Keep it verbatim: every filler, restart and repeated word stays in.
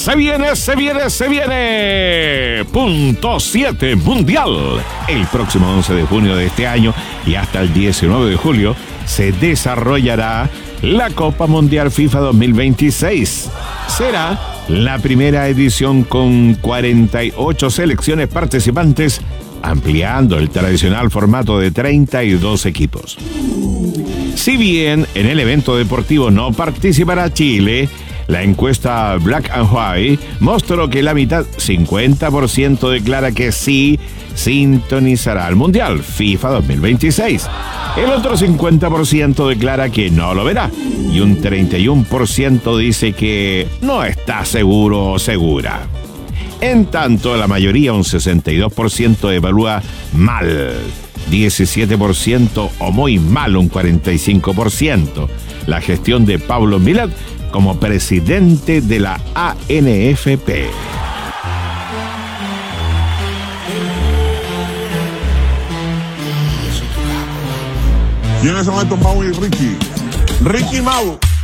Se viene, se viene, se viene. Punto siete Mundial. El próximo once de junio de este año y hasta el diecinueve de julio se desarrollará la Copa Mundial FIFA dos mil veintiséis. Será la primera edición con cuarenta y ocho selecciones participantes, ampliando el tradicional formato de treinta y dos equipos. Si bien en el evento deportivo no participará Chile, la encuesta Black and White mostró que la mitad, cincuenta por ciento, declara que sí sintonizará el Mundial FIFA dos mil veintiséis. El otro cincuenta por ciento declara que no lo verá y un treinta y uno por ciento dice que no está seguro o segura. En tanto, la mayoría, un sesenta y dos por ciento, evalúa mal, diecisiete por ciento o muy mal, un cuarenta y cinco por ciento, la gestión de Pablo Milad como presidente de la A N F P. Y en ese momento Mau y Ricky. Ricky Mau.